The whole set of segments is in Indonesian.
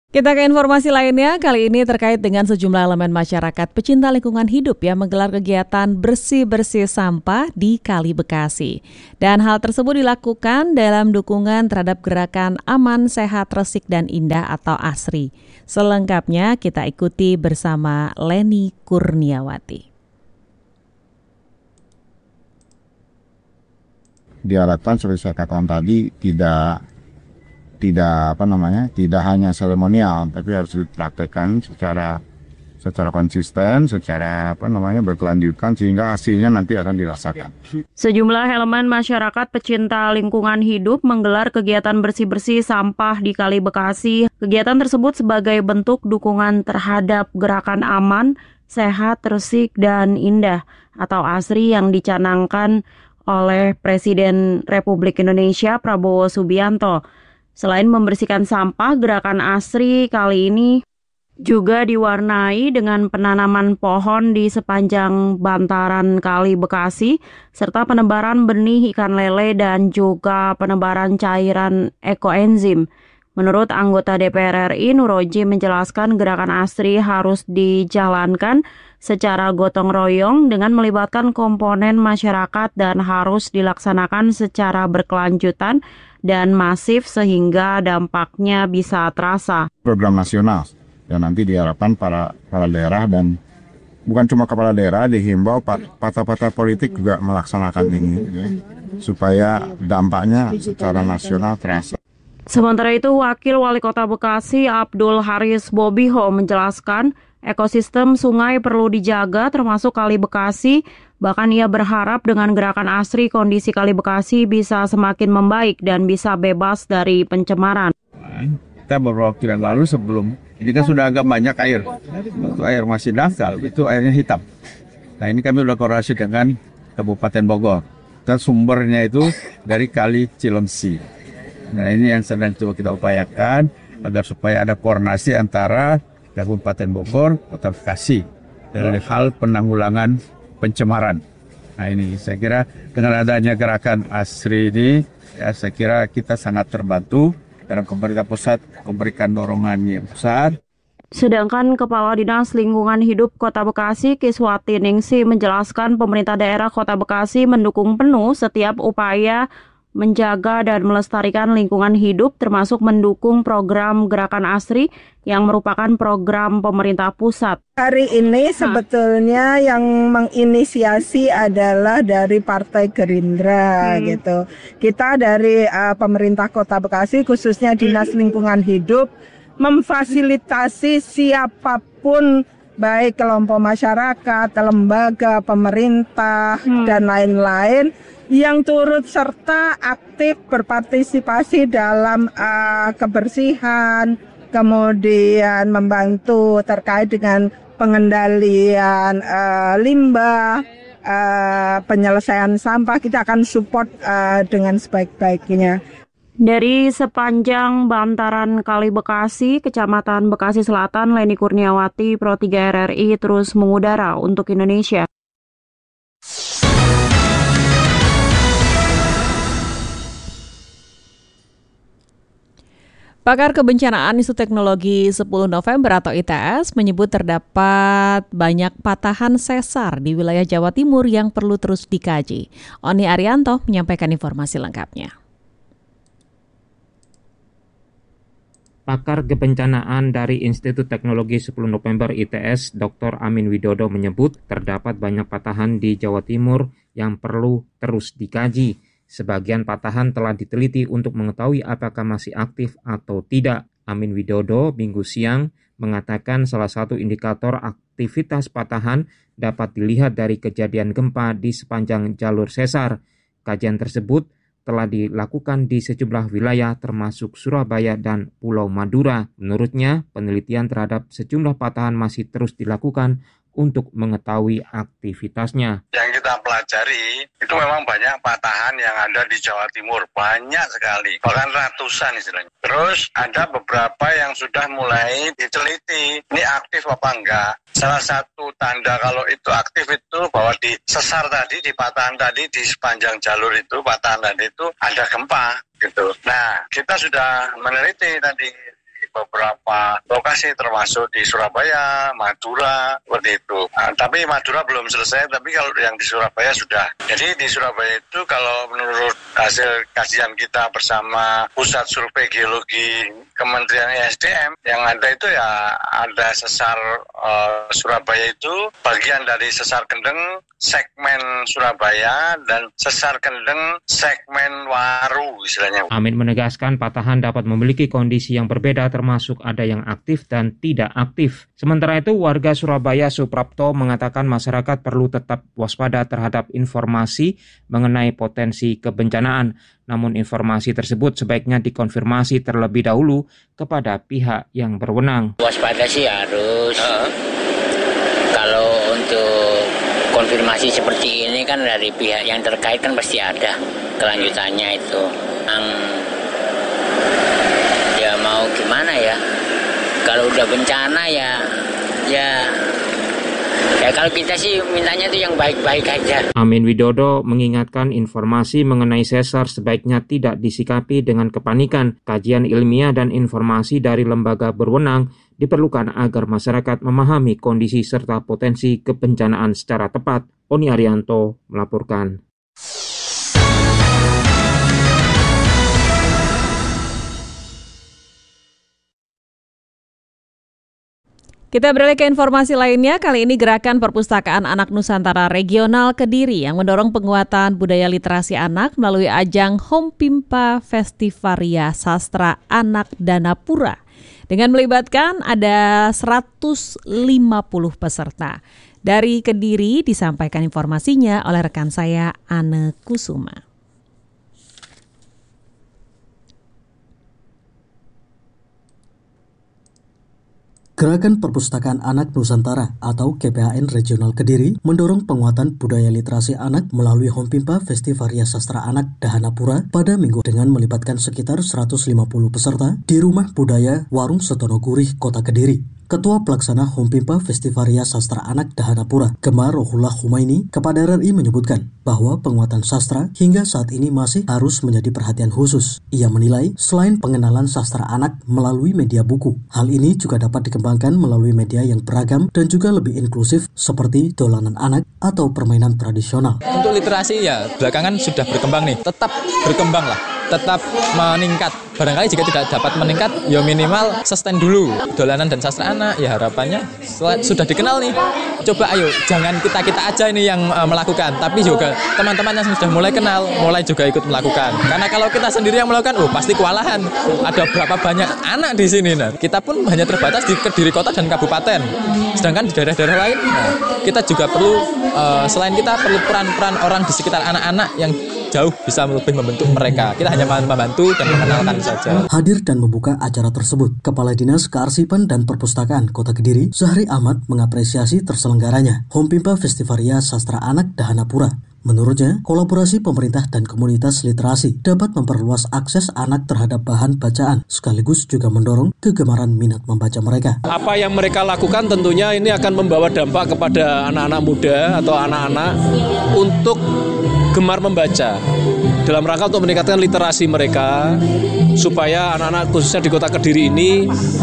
Kita ke informasi lainnya, kali ini terkait dengan sejumlah elemen masyarakat pecinta lingkungan hidup yang menggelar kegiatan bersih-bersih sampah di Kali Bekasi. Dan hal tersebut dilakukan dalam dukungan terhadap gerakan Aman, Sehat, Resik, dan Indah atau ASRI. Selengkapnya kita ikuti bersama Leni Kurniawati. Diharapkan seperti saya katakan tadi tidak hanya seremonial, tapi harus dipraktekkan secara konsisten, secara berkelanjutan sehingga hasilnya nanti akan dirasakan. Sejumlah elemen masyarakat pecinta lingkungan hidup menggelar kegiatan bersih-bersih sampah di Kali Bekasi. Kegiatan tersebut sebagai bentuk dukungan terhadap gerakan Aman, Sehat, Resik, dan Indah atau ASRI yang dicanangkan oleh Presiden Republik Indonesia Prabowo Subianto. Selain membersihkan sampah, gerakan ASRI kali ini juga diwarnai dengan penanaman pohon di sepanjang bantaran Kali Bekasi, serta penebaran benih ikan lele dan juga penebaran cairan ekoenzim. Menurut anggota DPR RI, Nuroji menjelaskan gerakan ASRI harus dijalankan secara gotong royong dengan melibatkan komponen masyarakat dan harus dilaksanakan secara berkelanjutan dan masif sehingga dampaknya bisa terasa. Program nasional yang nanti diharapkan para daerah dan bukan cuma kepala daerah, dihimbau partai-partai politik juga melaksanakan ini supaya dampaknya secara nasional terasa. Sementara itu, Wakil Wali Kota Bekasi Abdul Haris Bobiho menjelaskan ekosistem sungai perlu dijaga termasuk Kali Bekasi. Bahkan ia berharap dengan gerakan ASRI kondisi Kali Bekasi bisa semakin membaik dan bisa bebas dari pencemaran. Kita beberapa waktu yang lalu sebelum ini kan sudah agak banyak air. Waktu air masih dangkal, itu airnya hitam. Nah ini kami sudah koordinasi dengan Kabupaten Bogor. Dan sumbernya itu dari Kali Cilengsi. Nah ini yang sedang coba kita upayakan agar supaya ada koordinasi antara Kabupaten Bogor, Kota Bekasi dari hal penanggulangan pencemaran. Nah ini saya kira dengan adanya gerakan ASRI ini, ya saya kira kita sangat terbantu dalam pemerintah pusat memberikan dorongan yang besar. Sedangkan Kepala Dinas Lingkungan Hidup Kota Bekasi Kiswati Ningsi menjelaskan pemerintah daerah Kota Bekasi mendukung penuh setiap upaya menjaga dan melestarikan lingkungan hidup termasuk mendukung program Gerakan ASRI yang merupakan program pemerintah pusat. Hari ini sebetulnya yang menginisiasi adalah dari Partai Gerindra gitu. Kita dari pemerintah Kota Bekasi khususnya Dinas Lingkungan Hidup memfasilitasi siapapun baik kelompok masyarakat, lembaga, pemerintah dan lain-lain yang turut serta aktif berpartisipasi dalam kebersihan, kemudian membantu terkait dengan pengendalian limbah, penyelesaian sampah. Kita akan support dengan sebaik-baiknya. Dari sepanjang bantaran Kali Bekasi, Kecamatan Bekasi Selatan, Leni Kurniawati, Pro 3 RRI terus mengudara untuk Indonesia. Pakar Kebencanaan Isu Teknologi 10 November atau ITS menyebut terdapat banyak patahan sesar di wilayah Jawa Timur yang perlu terus dikaji. Oni Arianto menyampaikan informasi lengkapnya. Pakar Kebencanaan dari Institut Teknologi 10 November ITS, Dr. Amin Widodo menyebut terdapat banyak patahan di Jawa Timur yang perlu terus dikaji. Sebagian patahan telah diteliti untuk mengetahui apakah masih aktif atau tidak. Amin Widodo Minggu siang mengatakan salah satu indikator aktivitas patahan dapat dilihat dari kejadian gempa di sepanjang jalur sesar. Kajian tersebut telah dilakukan di sejumlah wilayah termasuk Surabaya dan Pulau Madura. Menurutnya, penelitian terhadap sejumlah patahan masih terus dilakukan untuk mengetahui aktivitasnya. Yang kita pelajari itu memang banyak patahan yang ada di Jawa Timur, banyak sekali, bahkan ratusan istilahnya. Terus ada beberapa yang sudah mulai diteliti, ini aktif apa enggak. Salah satu tanda kalau itu aktif itu bahwa di sesar tadi, di patahan tadi, di sepanjang jalur itu, patahan tadi itu ada gempa gitu. Nah, kita sudah meneliti tadi di beberapa lokasi termasuk di Surabaya, Madura, seperti itu. Tapi Madura belum selesai, tapi kalau yang di Surabaya sudah. Jadi di Surabaya itu kalau menurut hasil kajian kita bersama Pusat Survei Geologi Kementerian ESDM, yang ada itu ya ada sesar Surabaya itu bagian dari sesar Kendeng segmen Surabaya dan sesar Kendeng segmen Waru istilahnya. Amin menegaskan patahan dapat memiliki kondisi yang berbeda termasuk ada yang aktif dan tidak aktif. Sementara itu warga Surabaya Suprapto mengatakan masyarakat perlu tetap waspada terhadap informasi mengenai potensi kebencanaan. Namun informasi tersebut sebaiknya dikonfirmasi terlebih dahulu kepada pihak yang berwenang. Waspada sih harus. Kalau untuk konfirmasi seperti ini kan dari pihak yang terkait kan pasti ada kelanjutannya itu. Ya mau gimana ya? Kalau udah bencana ya kalau kita sih mintanya itu yang baik-baik aja. Amin Widodo mengingatkan informasi mengenai sesar sebaiknya tidak disikapi dengan kepanikan. Kajian ilmiah dan informasi dari lembaga berwenang diperlukan agar masyarakat memahami kondisi serta potensi kebencanaan secara tepat. Oni Arianto melaporkan. Kita beralih ke informasi lainnya. Kali ini Gerakan Perpustakaan Anak Nusantara Regional Kediri yang mendorong penguatan budaya literasi anak melalui ajang Hompimpa Festivaria Sastra Anak Danapura. Dengan melibatkan ada 150 peserta. Dari Kediri disampaikan informasinya oleh rekan saya Anne Kusuma. Gerakan Perpustakaan Anak Nusantara atau GPAN Regional Kediri mendorong penguatan budaya literasi anak melalui Hompimpa Festivaria Sastra Anak Dahanapura pada minggu dengan melibatkan sekitar 150 peserta di Rumah Budaya Warung Setono Gurih, Kota Kediri. Ketua Pelaksana Hompimpa Festivaria Sastra Anak Dahanapura, Gemma Rohullah Humaini, kepada RRI menyebutkan bahwa penguatan sastra hingga saat ini masih harus menjadi perhatian khusus. Ia menilai selain pengenalan sastra anak melalui media buku, hal ini juga dapat dikembangkan melalui media yang beragam dan juga lebih inklusif seperti dolanan anak atau permainan tradisional. Untuk literasi ya belakangan sudah berkembang nih, tetap berkembang lah, tetap meningkat. Barangkali jika tidak dapat meningkat, ya minimal sustain dulu. Dolanan dan sastra anak, ya harapannya sudah dikenal nih. Coba ayo, jangan kita-kita aja ini yang melakukan, tapi juga teman-teman yang sudah mulai kenal, mulai juga ikut melakukan. Karena kalau kita sendiri yang melakukan, pasti kewalahan. Ada berapa banyak anak di sini. Nah, kita pun hanya terbatas di Kediri Kota dan Kabupaten. Sedangkan di daerah-daerah lain, kita juga perlu, selain kita perlu peran-peran orang di sekitar anak-anak yang jauh bisa lebih membentuk mereka. Kita hanya membantu dan mengenalkan saja. Hadir dan membuka acara tersebut, Kepala Dinas Kearsipan dan Perpustakaan Kota Kediri, Zahri Ahmad, mengapresiasi terselenggaranya Hompimpa Festivaria Sastra Anak Dahanapura. Menurutnya, kolaborasi pemerintah dan komunitas literasi dapat memperluas akses anak terhadap bahan bacaan, sekaligus juga mendorong kegemaran minat membaca mereka. Apa yang mereka lakukan tentunya ini akan membawa dampak kepada anak-anak muda atau anak-anak untuk gemar membaca dalam rangka untuk meningkatkan literasi mereka supaya anak-anak khususnya di Kota Kediri ini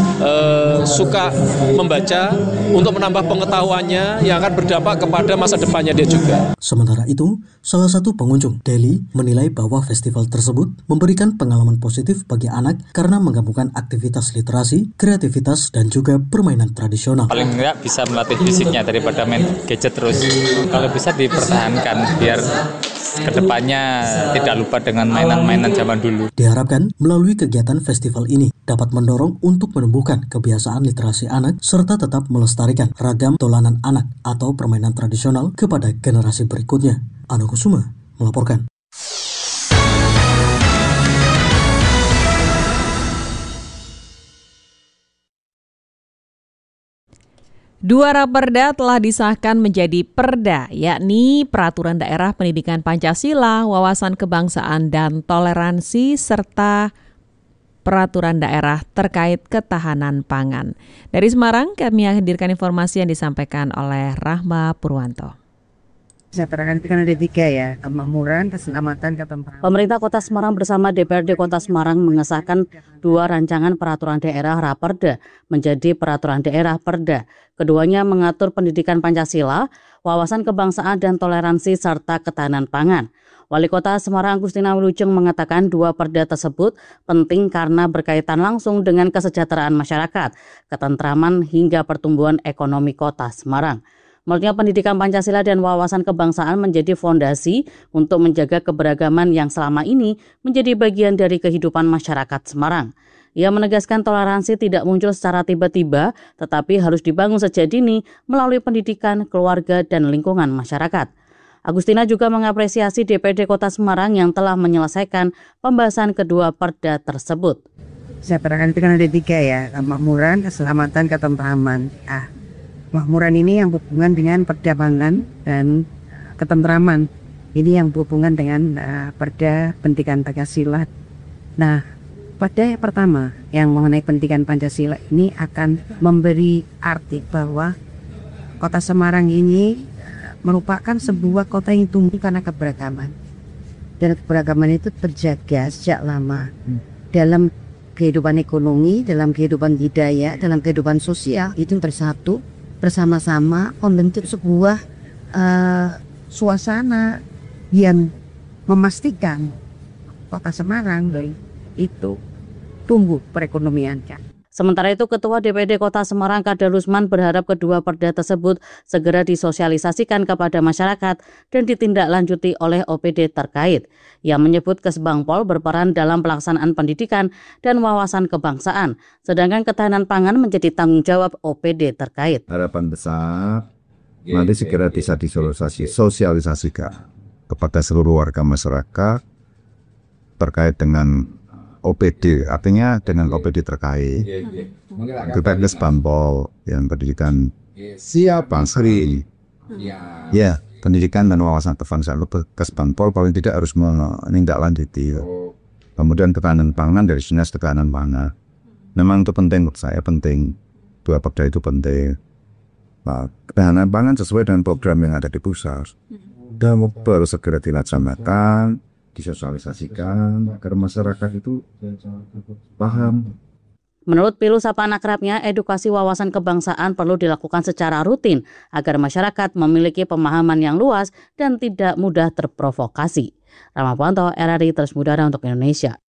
suka membaca untuk menambah pengetahuannya yang akan berdampak kepada masa depannya dia juga. Sementara itu, salah satu pengunjung, Deli, menilai bahwa festival tersebut memberikan pengalaman positif bagi anak karena menggabungkan aktivitas literasi, kreativitas, dan juga permainan tradisional. Paling enggak bisa melatih fisiknya daripada main gadget terus. Kalau bisa dipertahankan biar kedepannya tidak lupa dengan mainan-mainan zaman dulu. Diharapkan melalui kegiatan festival ini dapat mendorong untuk menumbuhkan kebiasaan literasi anak serta tetap melestarikan ragam dolanan anak atau permainan tradisional kepada generasi berikutnya. Anne Kusuma melaporkan. Dua raperda telah disahkan menjadi perda, yakni Peraturan Daerah Pendidikan Pancasila, Wawasan Kebangsaan dan Toleransi, serta Peraturan Daerah terkait ketahanan pangan. Dari Semarang, kami hadirkan informasi yang disampaikan oleh Rahma Purwanto. Kesejahteraan itu kan ada 3 ya, kemakmuran, keselamatan, ketentraman. Pemerintah Kota Semarang bersama DPRD Kota Semarang mengesahkan 2 rancangan peraturan daerah Raperda menjadi peraturan daerah Perda. Keduanya mengatur pendidikan Pancasila, wawasan kebangsaan dan toleransi serta ketahanan pangan. Wali Kota Semarang Agustina Wilujeng mengatakan 2 perda tersebut penting karena berkaitan langsung dengan kesejahteraan masyarakat, ketentraman hingga pertumbuhan ekonomi Kota Semarang. Menurutnya pendidikan Pancasila dan wawasan kebangsaan menjadi fondasi untuk menjaga keberagaman yang selama ini menjadi bagian dari kehidupan masyarakat Semarang. Ia menegaskan toleransi tidak muncul secara tiba-tiba, tetapi harus dibangun sejak dini melalui pendidikan, keluarga, dan lingkungan masyarakat. Agustina juga mengapresiasi DPRD Kota Semarang yang telah menyelesaikan pembahasan kedua perda tersebut. Kesejahteraan itu kan ada 3 ya, kemakmuran, keselamatan, ketentraman. Kemakmuran ini yang berhubungan dengan perdagangan dan ketentraman. Ini yang berhubungan dengan perda pendidikan Pancasila. Nah, pada yang pertama yang mengenai pendidikan Pancasila ini akan memberi arti bahwa Kota Semarang ini merupakan sebuah kota yang tumbuh karena keberagaman. Dan keberagaman itu terjaga sejak lama dalam kehidupan ekonomi, dalam kehidupan budaya, dalam kehidupan sosial itu bersatu bersama-sama membentuk sebuah suasana yang memastikan Kota Semarang itu tumbuh perekonomiannya. Sementara itu, Ketua DPRD Kota Semarang Kader Rusman berharap kedua perda tersebut segera disosialisasikan kepada masyarakat dan ditindaklanjuti oleh OPD terkait. Ia menyebut Kesbangpol berperan dalam pelaksanaan pendidikan dan wawasan kebangsaan, sedangkan ketahanan pangan menjadi tanggung jawab OPD terkait. Harapan besar nanti segera bisa disosialisasikan kepada seluruh warga masyarakat terkait dengan OPD, artinya dengan OPD terkait. Kita Kesbangpol yang pendidikan siapa seri. Ya, pendidikan dan wawasan kebangsaan Kesbangpol paling tidak harus menindaklanjuti. Kemudian ketahanan pangan dari dinas ketahanan pangan. Memang itu penting menurut saya, penting. 2 perda itu penting. Nah, ketahanan pangan sesuai dengan program yang ada di pusat. Dan harus segera dilaksanakan, disosialisasikan agar masyarakat itu paham. Menurut Pilu Sapaan Akrabnya, edukasi wawasan kebangsaan perlu dilakukan secara rutin agar masyarakat memiliki pemahaman yang luas dan tidak mudah terprovokasi. Rama Puanto, RRI Terus Mudara untuk Indonesia.